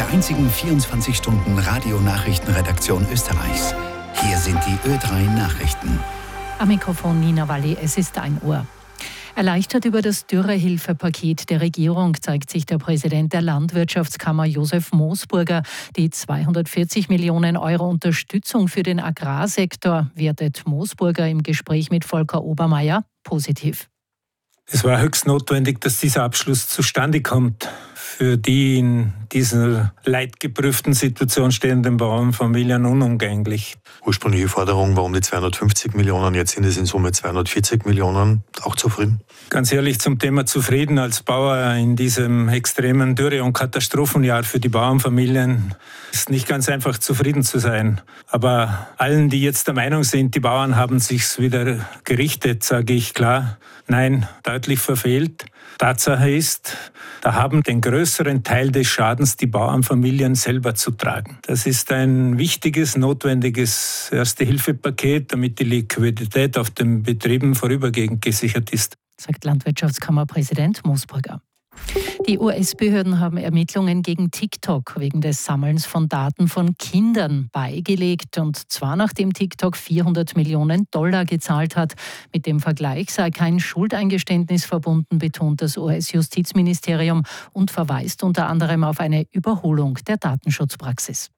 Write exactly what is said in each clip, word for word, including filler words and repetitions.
einzigen vierundzwanzig Stunden Radionachrichtenredaktion Österreichs. Hier sind die Ö drei Nachrichten. Am Mikrofon Nina Walli, es ist ein Uhr. Erleichtert über das Dürrehilfepaket der Regierung zeigt sich der Präsident der Landwirtschaftskammer Josef Moosburger. Die zweihundertvierzig Millionen Euro Unterstützung für den Agrarsektor wertet Moosburger im Gespräch mit Volker Obermeier positiv. Es war höchst notwendig, dass dieser Abschluss zustande kommt. Für die in dieser leidgeprüften Situation stehenden Bauernfamilien unumgänglich. Ursprüngliche Forderung war um die zweihundertfünfzig Millionen, jetzt sind es in Summe zweihundertvierzig Millionen. Auch zufrieden? Ganz ehrlich, zum Thema zufrieden als Bauer in diesem extremen Dürre- und Katastrophenjahr für die Bauernfamilien ist nicht ganz einfach zufrieden zu sein. Aber allen, die jetzt der Meinung sind, die Bauern haben sich's wieder gerichtet, sage ich klar, nein, deutlich verfehlt. Tatsache ist, da haben den größeren Teil des Schadens die Bauernfamilien selber zu tragen. Das ist ein wichtiges, notwendiges Erste-Hilfe-Paket, damit die Liquidität auf den Betrieben vorübergehend gesichert ist, sagt Landwirtschaftskammerpräsident Moosburger. Die U S-Behörden haben Ermittlungen gegen TikTok wegen des Sammelns von Daten von Kindern beigelegt. Und zwar nachdem TikTok vierhundert Millionen Dollar gezahlt hat. Mit dem Vergleich sei kein Schuldeingeständnis verbunden, betont das U S-Justizministerium und verweist unter anderem auf eine Überholung der Datenschutzpraxis.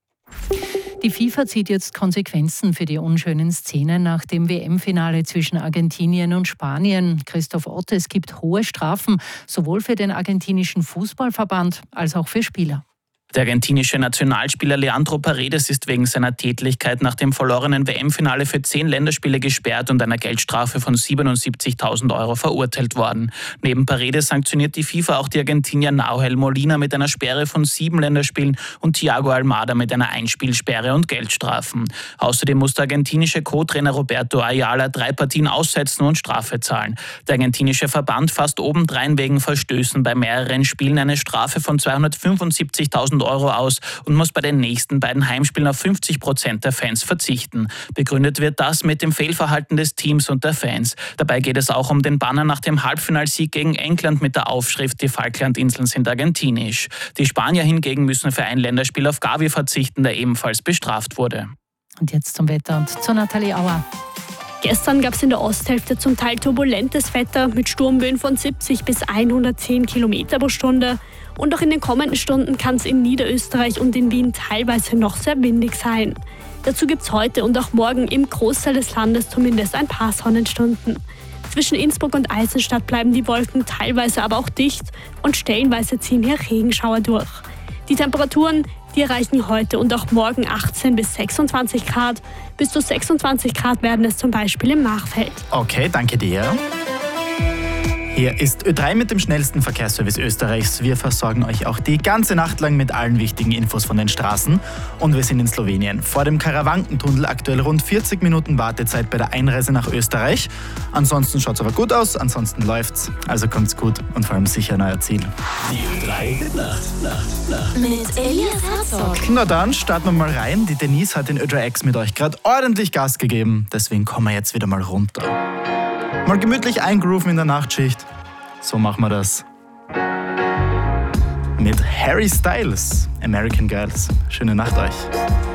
Die FIFA zieht jetzt Konsequenzen für die unschönen Szenen nach dem W M-Finale zwischen Argentinien und Spanien. Christoph Ott, es gibt hohe Strafen, sowohl für den argentinischen Fußballverband als auch für Spieler. Der argentinische Nationalspieler Leandro Paredes ist wegen seiner Tätlichkeit nach dem verlorenen W M-Finale für zehn Länderspiele gesperrt und einer Geldstrafe von siebenundsiebzigtausend Euro verurteilt worden. Neben Paredes sanktioniert die FIFA auch die Argentinier Nahuel Molina mit einer Sperre von sieben Länderspielen und Thiago Almada mit einer Einspielsperre und Geldstrafen. Außerdem muss der argentinische Co-Trainer Roberto Ayala drei Partien aussetzen und Strafe zahlen. Der argentinische Verband fasst obendrein wegen Verstößen bei mehreren Spielen eine Strafe von zweihundertfünfundsiebzigtausend Euro aus und muss bei den nächsten beiden Heimspielen auf fünfzig Prozent der Fans verzichten. Begründet wird das mit dem Fehlverhalten des Teams und der Fans. Dabei geht es auch um den Banner nach dem Halbfinalsieg gegen England mit der Aufschrift „Die Falklandinseln sind argentinisch". Die Spanier hingegen müssen für ein Länderspiel auf Gavi verzichten, der ebenfalls bestraft wurde. Und jetzt zum Wetter und zu Nathalie Auer. Gestern gab es in der Osthälfte zum Teil turbulentes Wetter mit Sturmböen von siebzig bis hundertzehn Kilometer pro Stunde. Und auch in den kommenden Stunden kann es in Niederösterreich und in Wien teilweise noch sehr windig sein. Dazu gibt es heute und auch morgen im Großteil des Landes zumindest ein paar Sonnenstunden. Zwischen Innsbruck und Eisenstadt bleiben die Wolken teilweise aber auch dicht und stellenweise ziehen hier Regenschauer durch. Die Temperaturen, die erreichen heute und auch morgen achtzehn bis sechsundzwanzig Grad. Bis zu sechsundzwanzig Grad werden es zum Beispiel im Machfeld. Okay, danke dir. Hier ist Ö drei mit dem schnellsten Verkehrsservice Österreichs. Wir versorgen euch auch die ganze Nacht lang mit allen wichtigen Infos von den Straßen. Und wir sind in Slowenien. Vor dem Karawankentunnel aktuell rund vierzig Minuten Wartezeit bei der Einreise nach Österreich. Ansonsten schaut es aber gut aus, ansonsten läuft's. Also kommt's gut und vor allem sicher an euer Ziel. Die Ö drei Nacht, Nacht, Nacht. Mit Elias Herzog. Na dann, starten wir mal rein. Die Denise hat in Ö drei X mit euch gerade ordentlich Gas gegeben. Deswegen kommen wir jetzt wieder mal runter. Mal gemütlich eingrooven in der Nachtschicht. So machen wir das. Mit Harry Styles, American Girls. Schöne Nacht euch.